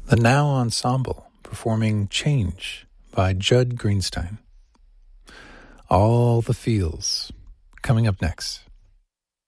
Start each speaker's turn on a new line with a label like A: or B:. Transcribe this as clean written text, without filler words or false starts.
A: The Now Ensemble performing Change by Judd Greenstein. All the Feels coming up next.